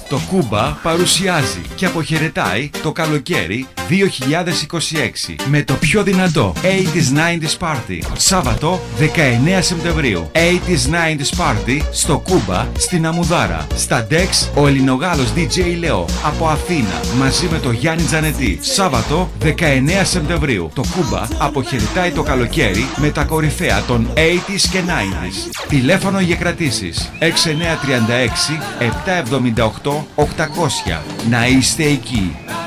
Το Κούμπα παρουσιάζει και αποχαιρετάει το καλοκαίρι 2026 με το πιο δυνατό 80s 90s Party. Σάββατο 19 Σεπτεμβρίου. 80s 90s Party στο Κούμπα στην Αμουδάρα. Στα Dex ο Ελληνογάλος DJ Λεό από Αθήνα μαζί με το Γιάννη Τζανετή. Σάββατο 19 Σεπτεμβρίου. Το Κούμπα αποχαιρετάει το καλοκαίρι με τα κορυφαία των 80s και 90s. Τηλέφωνο για κρατήσεις 6936 778 800. Να είστε εκεί.